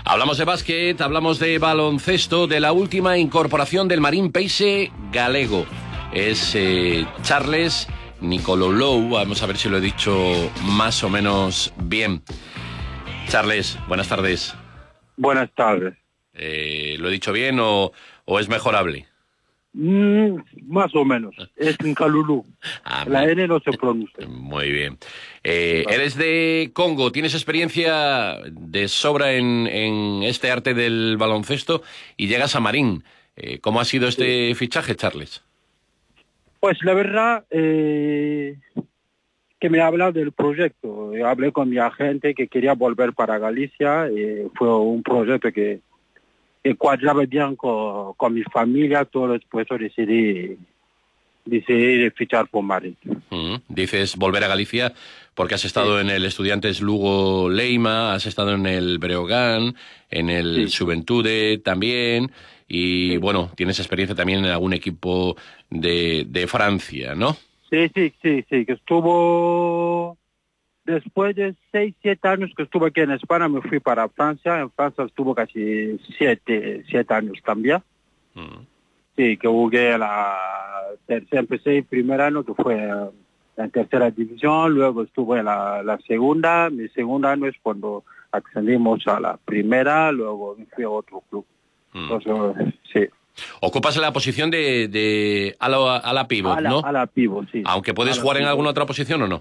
Hablamos de básquet, hablamos de baloncesto, de la última incorporación del Marín Peixe galego. Es Charles Nicololou, vamos a ver si lo he dicho más o menos bien. Charles, buenas tardes. Buenas tardes. ¿Lo he dicho bien o es mejorable? Más o menos. Es en Calulú. La N no se pronuncia. Muy bien. Eres de Congo, tienes experiencia de sobra en este arte del baloncesto y llegas a Marín. ¿Cómo ha sido este fichaje, Charles? Pues la verdad que me ha hablado del proyecto. Hablé con mi agente que quería volver para Galicia. Fue un proyecto que cuadraba bien con mi familia. Todo después decidí fichar por Marín. Dices volver a Galicia porque has estado en el Estudiantes Lugo Leima, has estado en el Breogán, en el Juventude también, y bueno, tienes experiencia también en algún equipo de Francia, ¿no? Sí, que estuvo... Después de 6, 7 años que estuve aquí en España, me fui para Francia. En Francia estuvo casi 7 años también. Sí, que jugué empecé el primer año, que fue en tercera división, luego estuve en la segunda. Mi segundo año es cuando ascendimos a la primera, luego me fui a otro club. Entonces, sí. Ocupas la posición de ala pivot, ¿no? Ala pivot, sí. Aunque puedes jugar en alguna otra posición, ¿o no?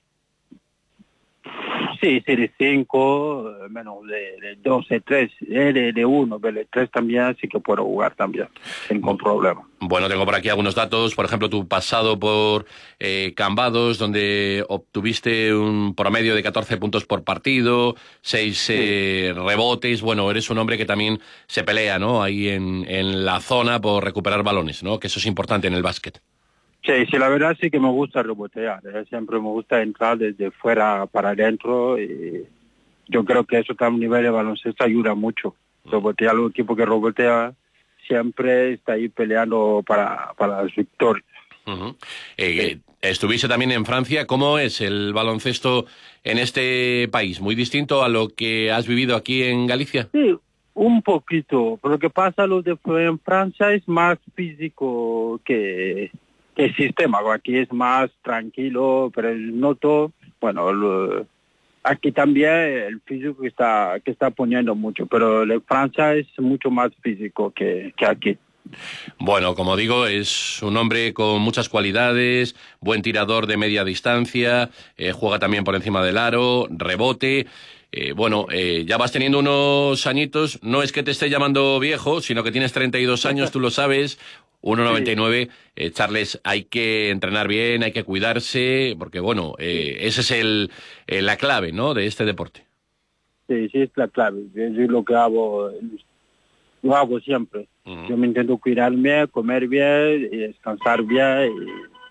Sí, de 5, menos de 12, 3, de 1, de 3 también, sí que puedo jugar también, sin ningún problema. Bueno, tengo por aquí algunos datos, por ejemplo, tu pasado por Cambados, donde obtuviste un promedio de 14 puntos por partido, 6 rebotes. Bueno, eres un hombre que también se pelea, ¿no? Ahí en la zona por recuperar balones, ¿no? Que eso es importante en el básquet. Sí, la verdad sí que me gusta rebotear. Siempre me gusta entrar desde fuera para adentro y yo creo que eso también a nivel de baloncesto ayuda mucho. Rebotear, el equipo que rebotea siempre está ahí peleando para las victorias. Estuviste también en Francia. ¿Cómo es el baloncesto en este país? ¿Muy distinto a lo que has vivido aquí en Galicia? Sí, un poquito. Pero lo que pasa en Francia es más físico que el sistema. Aquí es más tranquilo, pero noto, bueno, aquí también el físico que está poniendo mucho, pero en Francia es mucho más físico que aquí. Bueno, como digo, es un hombre con muchas cualidades, buen tirador de media distancia, juega también por encima del aro, rebote. Ya vas teniendo unos añitos, no es que te esté llamando viejo, sino que tienes 32 años, tú lo sabes, 1,99. Charles, hay que entrenar bien, hay que cuidarse, porque bueno, esa es la clave, ¿no?, de este deporte. Sí, es la clave. Yo lo que hago, lo hago siempre. Yo me intento cuidarme, comer bien, y descansar bien,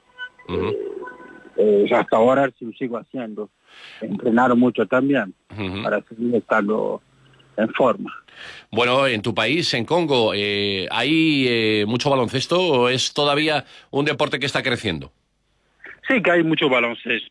y hasta ahora lo sigo haciendo. Entrenar mucho también, para seguir estando en forma. Bueno, en tu país, en Congo, ¿hay mucho baloncesto o es todavía un deporte que está creciendo? Sí que hay mucho baloncesto.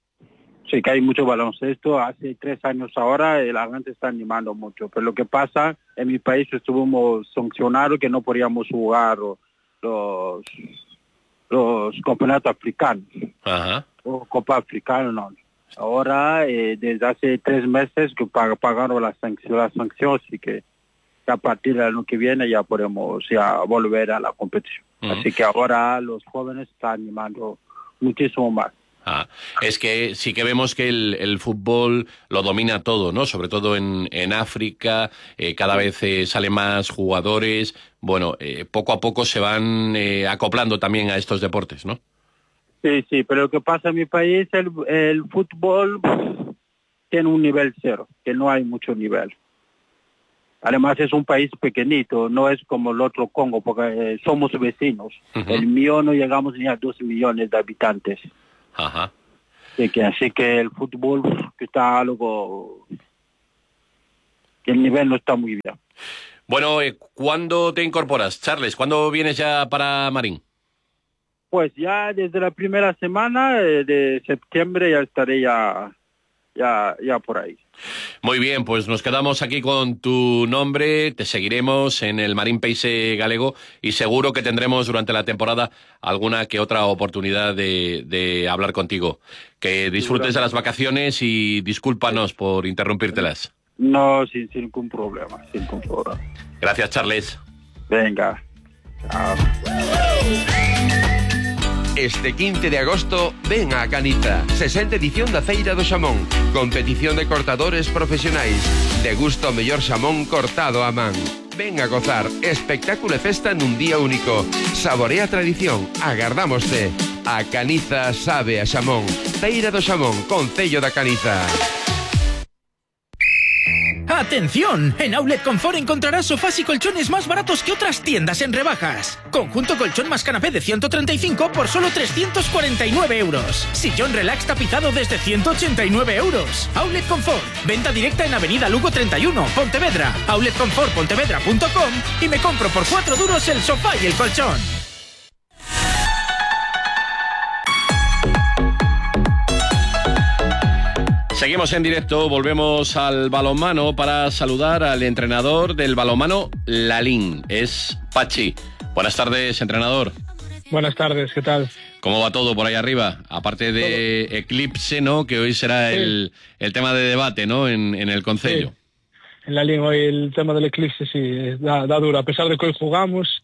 Hace 3 años ahora la gente está animando mucho. Pero lo que pasa, en mi país estuvimos sancionados que no podíamos jugar los campeonatos africanos. Ajá. O Copa Africana, no. Ahora, desde hace 3 meses que pagaron la sanción, así que a partir del año que viene ya podemos volver a la competición. Así que ahora los jóvenes están animando muchísimo más. Es que sí que vemos que el fútbol lo domina todo, ¿no? Sobre todo en África, cada vez salen más jugadores. Bueno, poco a poco se van acoplando también a estos deportes, ¿no? Sí, pero lo que pasa en mi país, el fútbol tiene un nivel 0, que no hay mucho nivel. Además es un país pequeñito, no es como el otro Congo, porque somos vecinos. El mío no llegamos ni a 2 millones de habitantes. Ajá. Así que el fútbol está algo... que el nivel no está muy bien. Bueno, ¿cuándo te incorporas, Charles? ¿Cuándo vienes ya para Marín? Pues ya desde la primera semana de septiembre ya estaré ya por ahí. Muy bien, pues nos quedamos aquí con tu nombre, te seguiremos en el Marín Peixe Galego y seguro que tendremos durante la temporada alguna que otra oportunidad de hablar contigo. Que disfrutes de las vacaciones y discúlpanos por interrumpírtelas. No, sin ningún problema, sin ningún problema. Gracias, Charles. Venga. Chao. Este 15 de agosto, ven a Caniza, 60ª edición da Feira do Xamón. Competición de cortadores profesionais. Degusta o mellor xamón cortado a man. Ven a gozar, espectáculo e festa nun día único. Saborea a tradición, agardámoste. A Caniza sabe a xamón. Feira do Xamón, Concello da Caniza. ¡Atención! En Outlet Confort encontrarás sofás y colchones más baratos que otras tiendas en rebajas. Conjunto colchón más canapé de 135 por solo 349 euros. Sillón relax tapizado desde 189 euros. Outlet Confort. Venta directa en Avenida Lugo 31, Pontevedra. outletconfortpontevedra.com y me compro por 4 duros el sofá y el colchón. Seguimos en directo, volvemos al balonmano para saludar al entrenador del balonmano Lalín, es Pachi. Buenas tardes, entrenador. Buenas tardes, ¿qué tal? ¿Cómo va todo por ahí arriba? Aparte de Eclipse, ¿no? Que hoy será el tema de debate, ¿no? En el concello. Sí. En Lalín hoy el tema del Eclipse sí da duro, a pesar de que hoy jugamos,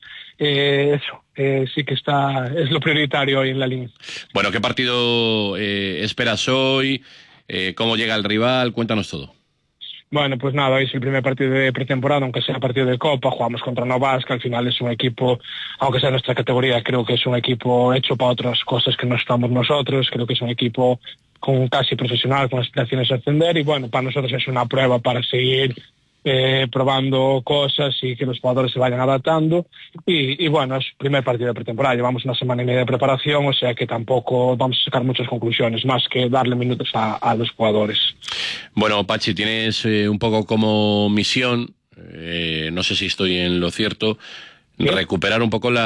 sí que es lo prioritario hoy en Lalín. Bueno, ¿qué partido esperas hoy? ¿Cómo llega el rival? Cuéntanos todo. Bueno, pues nada, hoy es el primer partido de pretemporada, aunque sea partido de Copa, jugamos contra Novas, que al final es un equipo, aunque sea nuestra categoría, creo que es un equipo hecho para otras cosas que no estamos nosotros, creo que es un equipo con casi profesional, con aspiraciones a ascender, y bueno, para nosotros es una prueba para seguir probando cosas y que los jugadores se vayan adaptando y bueno, es el primer partido de pretemporada, llevamos una semana y media de preparación, o sea que tampoco vamos a sacar muchas conclusiones, más que darle minutos a los jugadores. Bueno, Pachi, tienes un poco como misión, no sé si estoy en lo cierto, ¿sí? Recuperar un poco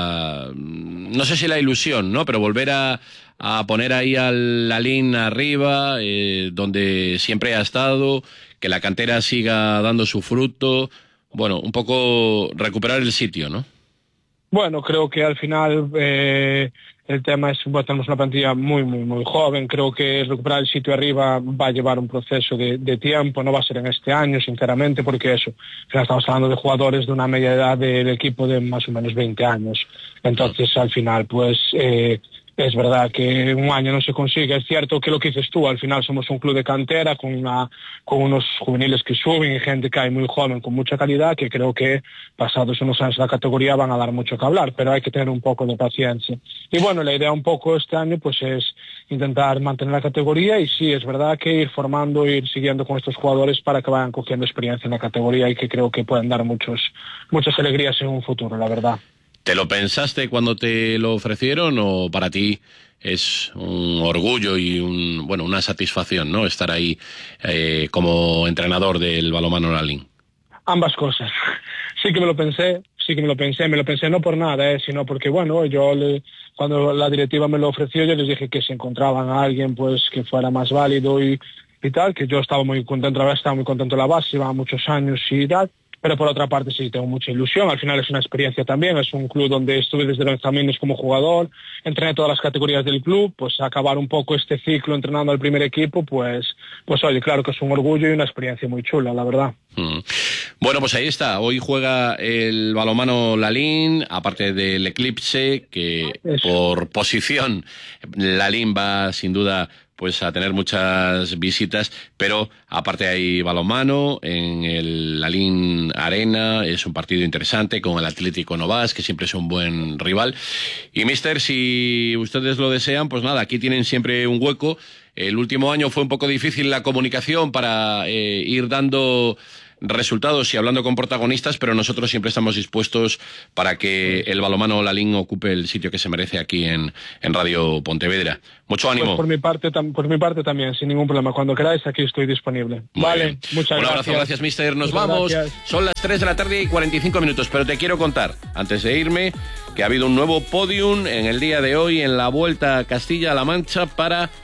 no sé si la ilusión, ¿no? Pero volver a poner ahí al Lalín arriba, donde siempre ha estado, que la cantera siga dando su fruto, bueno, un poco recuperar el sitio, ¿no? Bueno, creo que al final el tema es, bueno, tenemos una plantilla muy joven, creo que recuperar el sitio arriba va a llevar un proceso de tiempo, no va a ser en este año, sinceramente, porque eso, al final estamos hablando de jugadores de una media edad del equipo de más o menos 20 años, entonces al final pues es verdad que un año no se consigue, es cierto que lo que dices tú, al final somos un club de cantera con unos juveniles que suben y gente que hay muy joven con mucha calidad, que creo que pasados unos años de la categoría van a dar mucho que hablar, pero hay que tener un poco de paciencia. Y bueno, la idea un poco este año pues es intentar mantener la categoría y sí, es verdad que ir formando, ir siguiendo con estos jugadores para que vayan cogiendo experiencia en la categoría y que creo que pueden dar muchas alegrías en un futuro, la verdad. ¿Te lo pensaste cuando te lo ofrecieron o para ti es un orgullo y una satisfacción, ¿no? Estar ahí como entrenador del balonmano Lalín. Ambas cosas. Sí que me lo pensé no por nada, sino porque bueno, cuando la directiva me lo ofreció yo les dije que si encontraban a alguien pues que fuera más válido y tal, que yo estaba muy contento en la base, llevaba muchos años y tal. Pero por otra parte sí, tengo mucha ilusión, al final es una experiencia también, es un club donde estuve desde los exámenes como jugador, entrené todas las categorías del club, pues acabar un poco este ciclo entrenando al primer equipo, pues oye, claro que es un orgullo y una experiencia muy chula, la verdad. Bueno, pues ahí está, hoy juega el balonmano Lalín, aparte del Eclipse, que por posición Lalín va sin duda pues a tener muchas visitas, pero aparte hay balonmano en el Lalín Arena, es un partido interesante con el Atlético Novas, que siempre es un buen rival. Y mister, si ustedes lo desean, pues nada, aquí tienen siempre un hueco. El último año fue un poco difícil la comunicación para ir dando resultados y hablando con protagonistas, pero nosotros siempre estamos dispuestos para que el balonmano Lalín ocupe el sitio que se merece aquí en Radio Pontevedra. Mucho ánimo. Pues por mi parte también, sin ningún problema. Cuando queráis, aquí estoy disponible. Vale, muchas gracias. Un abrazo, gracias, mister. Nos vamos. Gracias. Son las 3 de la tarde y 45 minutos, pero te quiero contar, antes de irme, que ha habido un nuevo podium en el día de hoy en la Vuelta a Castilla-La Mancha para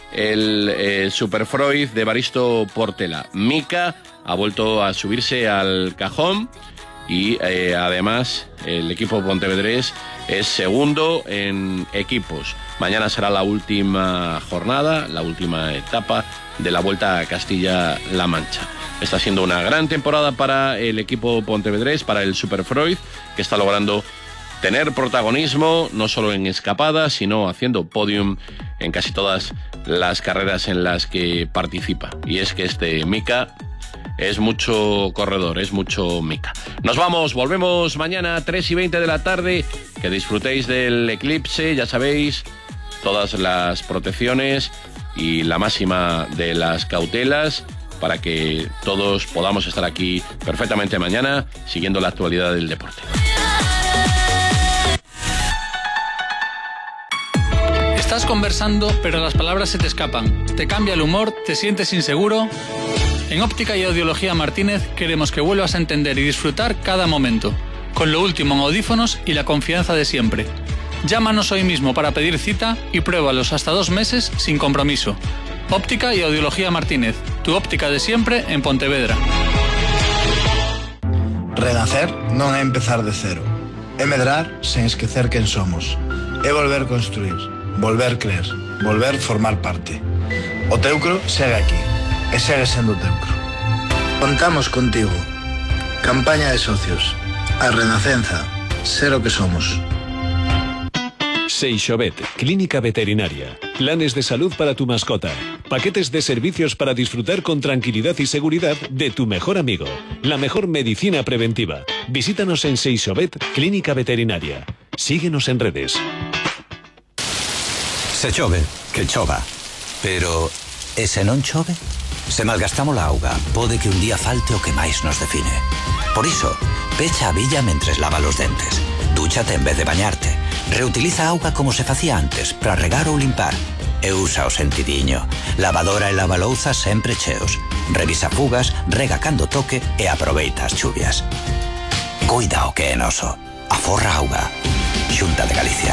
el Superfreud de Evaristo Portela. Mika ha vuelto a subirse al cajón y además el equipo pontevedrés es segundo en equipos. Mañana será la última jornada, la última etapa de la Vuelta a Castilla-La Mancha. Está siendo una gran temporada para el equipo pontevedrés, para el Superfreud, que está logrando tener protagonismo no solo en escapadas, sino haciendo podium en casi todas las carreras en las que participa. Y es que este Mika es mucho corredor, es mucho Mika. Nos vamos, volvemos mañana a 3:20 de la tarde. Que disfrutéis del eclipse, ya sabéis, todas las protecciones y la máxima de las cautelas para que todos podamos estar aquí perfectamente mañana siguiendo la actualidad del deporte. Estás conversando, pero las palabras se te escapan. Te cambia el humor, te sientes inseguro. En Óptica y Audiología Martínez queremos que vuelvas a entender y disfrutar cada momento, con lo último en audífonos y la confianza de siempre. Llámanos hoy mismo para pedir cita y pruébalos hasta 2 meses sin compromiso. Óptica y Audiología Martínez, tu óptica de siempre en Pontevedra. Renacer non é empezar de cero. É medrar sen esquecer quen somos. É volver construir, volver creer, volver formar parte. O Teucro segue aquí, e segue sendo Teucro. Contamos contigo. Campaña de socios. A renacenza. Ser o que somos. Seixovet, clínica veterinaria. Planes de salud para tu mascota. Paquetes de servicios para disfrutar con tranquilidad y seguridad de tu mejor amigo. La mejor medicina preventiva. Visítanos en Seixovet, clínica veterinaria. Síguenos en redes. Se chove, que chova. Pero, e se non chove? Se malgastamos a auga, pode que un día falte o que máis nos define. Por iso, pecha a billa mentres lava los dentes. Dúchate en vez de bañarte. Reutiliza auga como se facía antes, para regar ou limpar. E usa o sentidiño. Lavadora e lavalouza sempre cheos. Revisa fugas, rega cando toque e aproveita as chuvias. Cuida o que é noso. Aforra auga. Xunta de Galicia.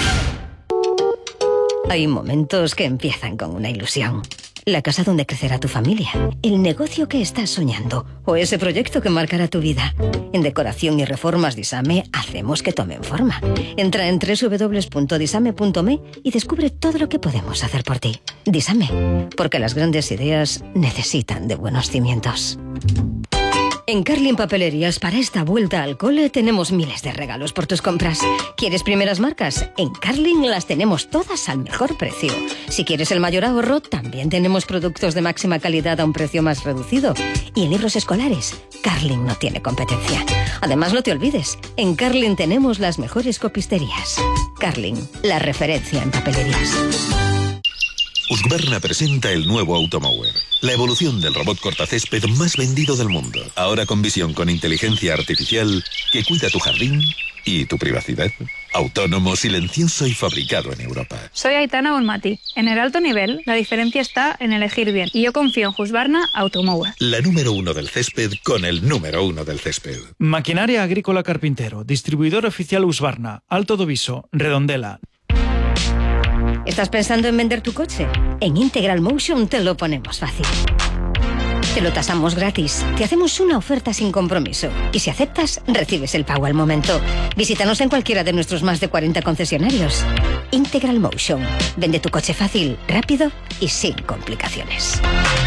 Hay momentos que empiezan con una ilusión. La casa donde crecerá tu familia, el negocio que estás soñando o ese proyecto que marcará tu vida. En Decoración y Reformas Disame hacemos que tomen forma. Entra en www.disame.me y descubre todo lo que podemos hacer por ti. Disame, porque las grandes ideas necesitan de buenos cimientos. En Carlin Papelerías, para esta vuelta al cole, tenemos miles de regalos por tus compras. ¿Quieres primeras marcas? En Carlin las tenemos todas al mejor precio. Si quieres el mayor ahorro, también tenemos productos de máxima calidad a un precio más reducido. Y en libros escolares, Carlin no tiene competencia. Además, no te olvides, en Carlin tenemos las mejores copisterías. Carlin, la referencia en papelerías. Husqvarna presenta el nuevo Automower, la evolución del robot cortacésped más vendido del mundo. Ahora con visión con inteligencia artificial que cuida tu jardín y tu privacidad. Autónomo, silencioso y fabricado en Europa. Soy Aitana Bonmati. En el alto nivel, la diferencia está en elegir bien. Y yo confío en Husqvarna Automower. La número 1 del césped con el número 1 del césped. Maquinaria Agrícola Carpintero. Distribuidor oficial Husqvarna. Alto do Viso. Redondela. ¿Estás pensando en vender tu coche? En Integral Motion te lo ponemos fácil. Te lo tasamos gratis, te hacemos una oferta sin compromiso y si aceptas, recibes el pago al momento. Visítanos en cualquiera de nuestros más de 40 concesionarios. Integral Motion. Vende tu coche fácil, rápido y sin complicaciones.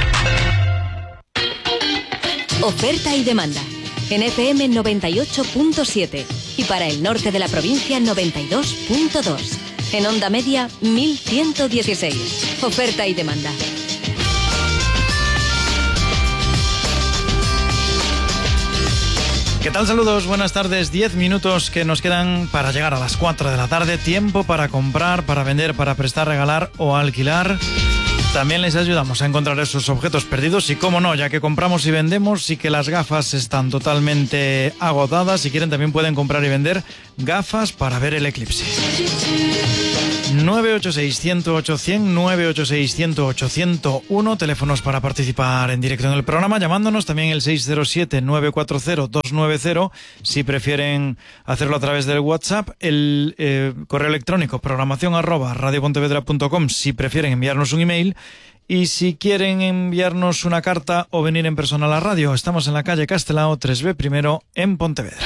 Oferta y demanda. En FM 98.7 y para el norte de la provincia 92.2. En onda media 1116. Oferta y demanda. ¿Qué tal? Saludos, buenas tardes. 10 minutos que nos quedan para llegar a las 4 de la tarde. Tiempo para comprar, para vender, para prestar, regalar o alquilar. También les ayudamos a encontrar esos objetos perdidos y, cómo no, ya que compramos y vendemos, sí que las gafas están totalmente agotadas. Si quieren también pueden comprar y vender gafas para ver el eclipse. 986-108-100, 986-108-101, teléfonos para participar en directo en el programa, llamándonos también el 607-940-290, si prefieren hacerlo a través del WhatsApp, el correo electrónico programación@radiopontevedra.com si prefieren enviarnos un email, y si quieren enviarnos una carta o venir en persona a la radio, estamos en la calle Castelao 3B primero en Pontevedra.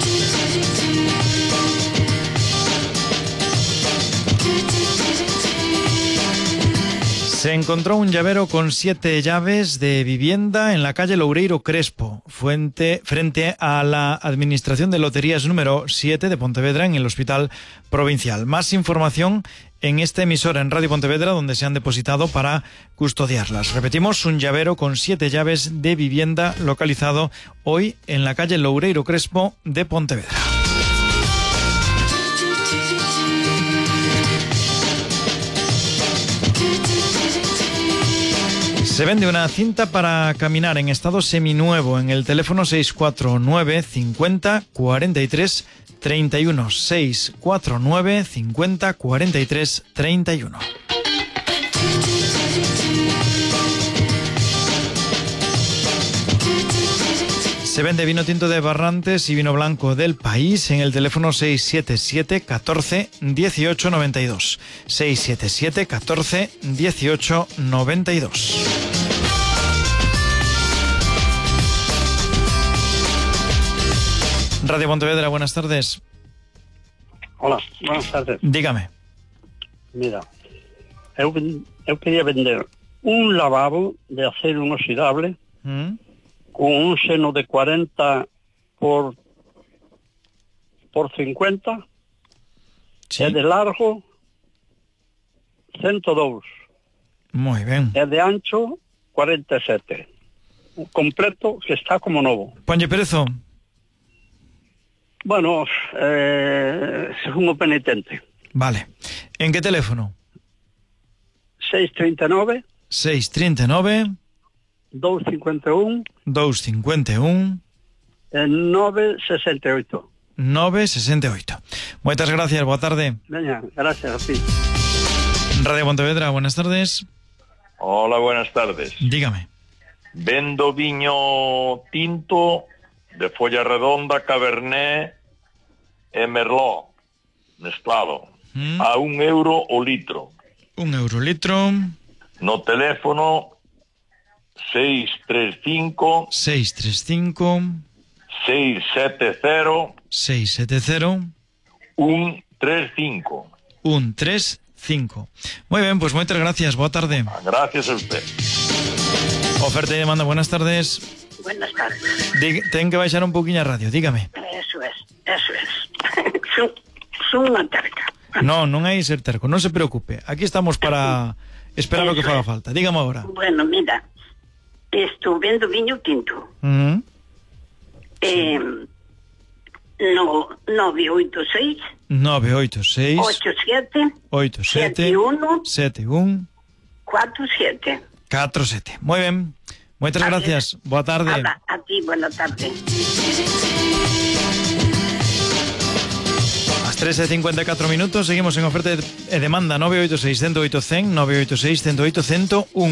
Se encontró un llavero con 7 llaves de vivienda en la calle Loureiro Crespo, frente a la Administración de Loterías número 7 de Pontevedra, en el Hospital Provincial. Más información en esta emisora en Radio Pontevedra, donde se han depositado para custodiarlas. Repetimos, un llavero con 7 llaves de vivienda localizado hoy en la calle Loureiro Crespo de Pontevedra. Se vende una cinta para caminar en estado seminuevo en el teléfono 649 50 43 31, 649 50 43 31. Se vende vino tinto de Barrantes y vino blanco del País en el teléfono 677 14 18 92. 677 14 18 92. Radio Pontevedra, buenas tardes. Hola, buenas tardes. Dígame. Mira, eu quería vender un lavabo de acero inoxidable con un seno de 40 por 50, sí. E de largo 102. Muy bien. E de ancho 47. Un completo que está como novo. Ponlle prezo. Bueno, según o penitente. Vale. ¿En qué teléfono? 639 251 968. 968. Muchas gracias, boa tarde. Veña, gracias a ti. Radio Pontevedra, buenas tardes. Hola, buenas tardes. Dígame. Vendo viño tinto de folla redonda, cabernet e merlot mezclado a €1 o litro. €1 litro. No teléfono 635 670 135. 135. Muy bien, pues muchas gracias, boa tarde. Gracias a usted. Oferta y demanda, buenas tardes. Buenas tardes. Ten que baixar un poquinho a radio, dígame. Eso es. Son unha terca. No, non hai ser terco, non se preocupe. Aquí estamos para esperar o que faga falta. Dígame agora. Bueno, mira, estou vendo viño tinto. No 986 87 71 47. Muy bien. Muchas gracias. Boa tarde. A ti, buena tarde. Las 3:54, seguimos en oferta e demanda 986 108 100, 986 108 101.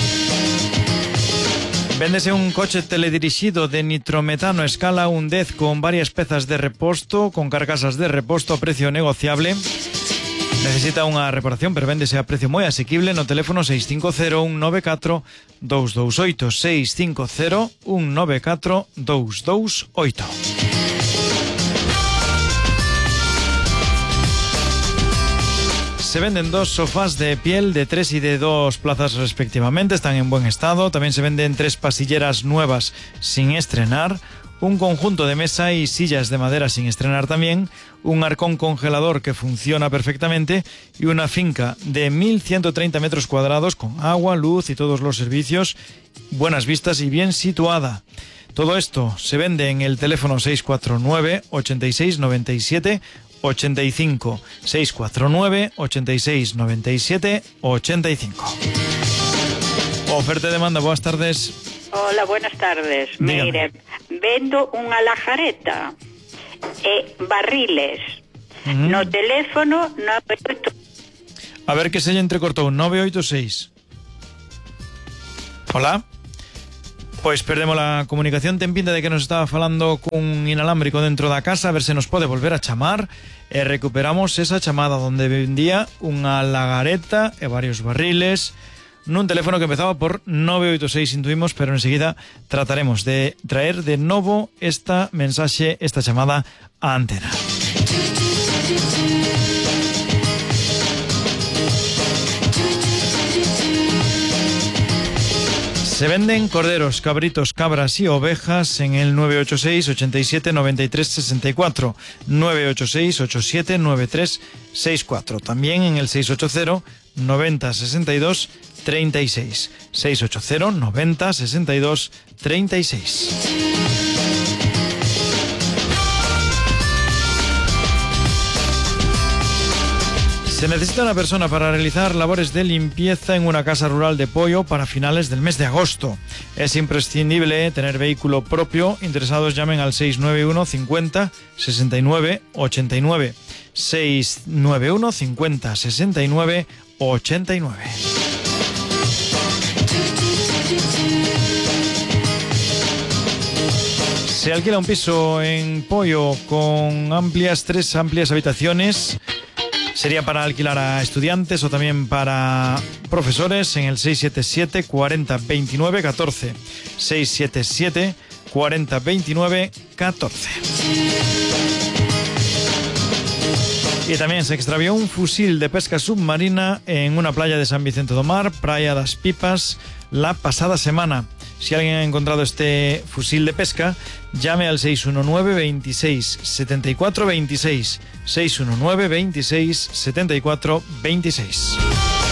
Véndese un coche teledirixido de nitrometano escala 110 con varias pezas de reposto, con carcasas de reposto a precio negociable. Necesita unha reparación, pero véndese a precio moi asequible no teléfono 650 194 228, 650 194 228. Se venden 2 sofás de piel de 3 y de 2 plazas respectivamente, están en buen estado. También se venden 3 pasilleras nuevas sin estrenar, un conjunto de mesa y sillas de madera sin estrenar también, un arcón congelador que funciona perfectamente y una finca de 1.130 metros cuadrados con agua, luz y todos los servicios, buenas vistas y bien situada. Todo esto se vende en el teléfono 649 86 97 85, 649 86 97 85. Oferta y demanda, buenas tardes. Hola, buenas tardes. Dígame. Mire, vendo unha lajareta e barriles no teléfono A ver que se lle entrecortou. 986. Hola. Pois perdemos a comunicación. Ten pinta de que nos estaba falando cun inalámbrico dentro da casa. A ver se nos pode volver a chamar. E recuperamos esa chamada donde vendía unha lagareta e varios barriles nun teléfono que empezaba por 986, intuimos, pero enseguida trataremos de traer de novo esta mensaxe, esta chamada á antena. Se venden corderos, cabritos, cabras y ovejas en el 986 87 93 64, 986 87 93 64. También en el 680 90 62 36, 680 90 62 36. Se necesita una persona para realizar labores de limpieza en una casa rural de Poio para finales del mes de agosto. Es imprescindible tener vehículo propio. Interesados llamen al 691 50 69 89. 691 50 69 89. Se alquila un piso en Poio con tres amplias habitaciones. Sería para alquilar a estudiantes o también para profesores en el 677 40 29 14. 677 40 29 14. Y también se extravió un fusil de pesca submarina en una playa de San Vicente do Mar, Praia das Pipas, la pasada semana. Si alguien ha encontrado este fusil de pesca, llame al 619 26 74 26. 619 26 74 26.